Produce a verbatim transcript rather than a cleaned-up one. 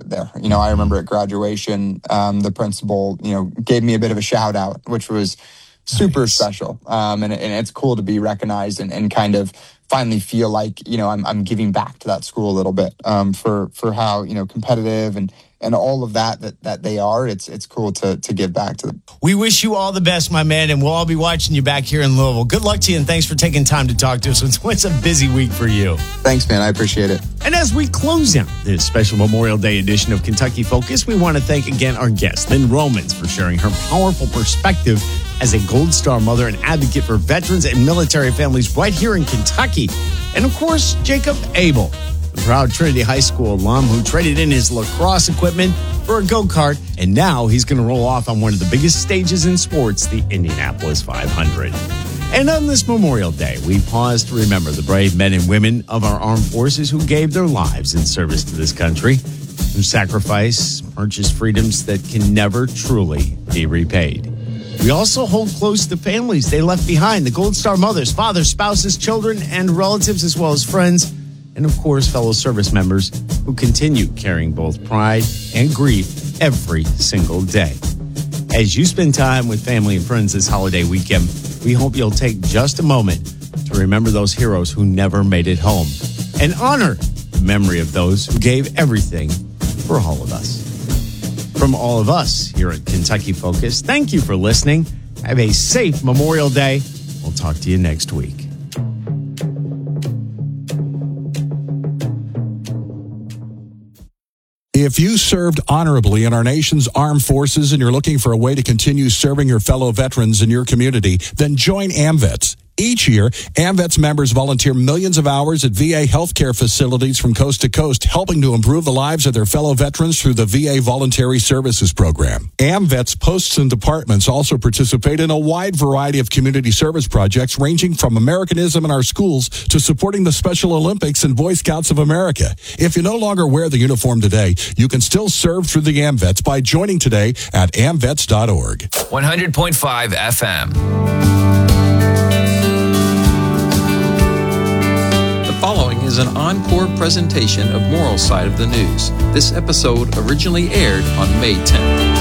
start there. You know, I remember at graduation, um, the principal, you know, gave me a bit of a shout out, which was super nice. special. Um, and, and it's cool to be recognized and, and kind of finally feel like, you know, I'm, I'm giving back to that school a little bit, um, for, for how, you know, competitive and, and all of that, that, that they are. It's, it's cool to, to give back to them. We wish you all the best, my man, and we'll all be watching you back here in Louisville. Good luck to you, and thanks for taking time to talk to us. It's, it's a busy week for you. Thanks, man. I appreciate it. And as we close out this special Memorial Day edition of Kentucky Focus, we want to thank again our guest, Lynn Romans, for sharing her powerful perspective as a Gold Star mother and advocate for veterans and military families right here in Kentucky. And, of course, Jacob Abel, the proud Trinity High School alum who traded in his lacrosse equipment for a go-kart, and now he's going to roll off on one of the biggest stages in sports, the Indianapolis five hundred. And on this Memorial Day, we pause to remember the brave men and women of our armed forces who gave their lives in service to this country, whose sacrifice purchased freedoms that can never truly be repaid. We also hold close the families they left behind, the Gold Star mothers, fathers, spouses, children, and relatives, as well as friends, and of course, fellow service members who continue carrying both pride and grief every single day. As you spend time with family and friends this holiday weekend, we hope you'll take just a moment to remember those heroes who never made it home and honor the memory of those who gave everything for all of us. From all of us here at Kentucky Focus, thank you for listening. Have a safe Memorial Day. We'll talk to you next week. If you served honorably in our nation's armed forces and you're looking for a way to continue serving your fellow veterans in your community, then join AMVETS. Each year, AMVETS members volunteer millions of hours at V A healthcare facilities from coast to coast, helping to improve the lives of their fellow veterans through the V A Voluntary Services Program. AMVETS posts and departments also participate in a wide variety of community service projects, ranging from Americanism in our schools to supporting the Special Olympics and Boy Scouts of America. If you no longer wear the uniform today, you can still serve through the AMVETS by joining today at amvets dot org. one hundred point five F M. The following is an encore presentation of Moral Side of the News. This episode originally aired on May tenth.